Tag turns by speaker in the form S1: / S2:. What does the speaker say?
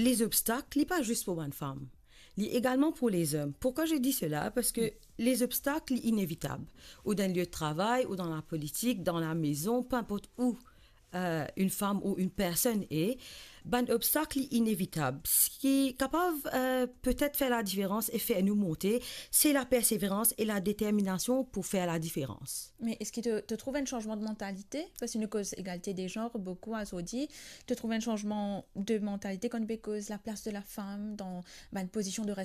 S1: les obstacles, n'est pas juste pour une femme. Également pour les hommes. Pourquoi je dis cela? Parce que les obstacles sont inévitables. Ou dans le lieu de travail, ou dans la politique, dans la maison, peu importe où une femme ou une personne est, ben, obstacle est inévitable. Ce qui est capable peut-être faire la différence et faire nous monter, c'est la persévérance et la détermination pour faire la différence.
S2: Mais est-ce que te trouve un changement de mentalité? Parce que une cause égalité des genres, beaucoup à Zodi, te trouve un changement de mentalité quand on cause la place de la femme dans une position de